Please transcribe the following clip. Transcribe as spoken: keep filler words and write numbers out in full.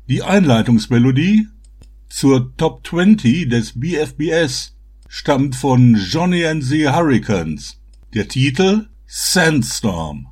Die Einleitungsmelodie zur Top zwanzig des B F B S stammt von Johnny and the Hurricanes. Der Titel Sandstorm.